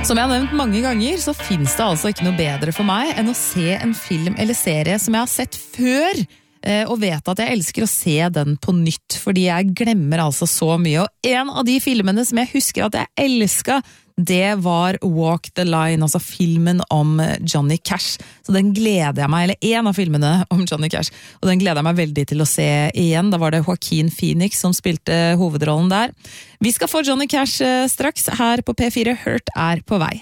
Som jeg har nevnt mange ganger, så finnes det altså ikke noe bedre for meg enn å se en film eller serie som jeg har sett før, og vet at jeg elsker å se den på nytt, fordi jeg glemmer altså så mye. Og en av de filmene som jeg husker at jeg elsket, det var Walk the Line, altså filmen om Johnny Cash. Så den gleder jeg meg, eller en av filmene om Johnny Cash, og den gleder jeg meg veldig til å se igjen. Da var det Joaquin Phoenix som spilte hovedrollen der. Vi skal få Johnny Cash straks her på P4. Hurt på vei.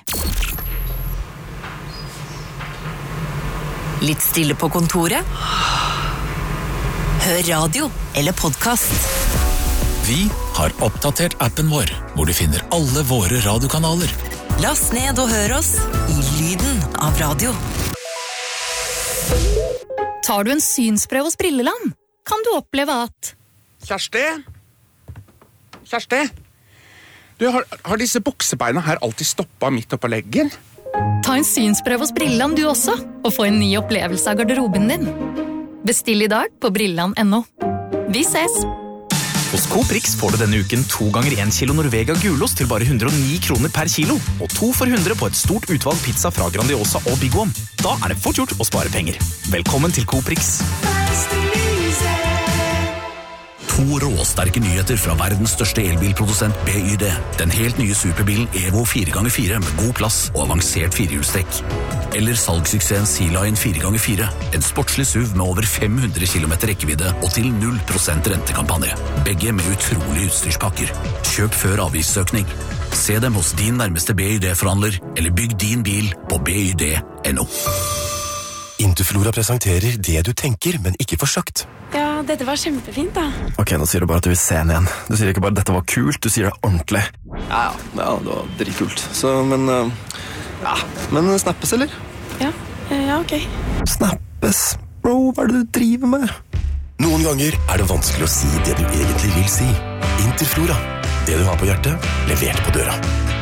Litt stille på kontoret? Hør radio eller podcast. Vi har oppdatert appen vår, hvor du finner alle våre radiokanaler. Last ned og hør oss i lyden av radio. Tar du en synsprøve hos Brilleland, kan du oppleve at... Kjersti? Du, har disse buksebeina her alltid stoppet midt oppå leggen? Ta en synsprøve hos Brilleland du også, og få en ny opplevelse av garderoben din. Bestill i dag på brilland.no. Vi ses! Hos Coop-Rix får du denne uken 2 ganger 1 kilo Norvega gulost til bare 109 kroner per kilo, og 2 for 100 på et stort utvalg pizza fra Grandiosa og Big One. Da er det fort gjort å spare penger. Velkommen til Coop-Rix. 2 råsterke nyheter fra verdens største elbilprodusent BYD. Den helt nye superbilen Evo 4x4 med god plass og avansert firehjulstrekk. Eller salgssuksessen Sea-Line 4x4. En sportslig SUV med over 500 km rekkevidde og til 0% rentekampanje. Begge med utrolige utstyrspakker. Kjøp før avgiftsøkning. Se dem hos din nærmeste BYD-forhandler, eller bygg din bil på byd.no. Interflora presenterer det du tenker, men ikke for sagt. Ja, dette var kjempefint da. Ok, nå sier du bare at du vil se den igjen. Du sier ikke bare dette var kult, du sier det ordentlig. Ja, det var dritkult. Så, men snappes, eller? Ja, ok. Snappes? Bro, hva er det du driver med? Noen ganger er det vanskelig å si det du egentlig vil si. Interflora. Det du har på hjertet, levert på døra.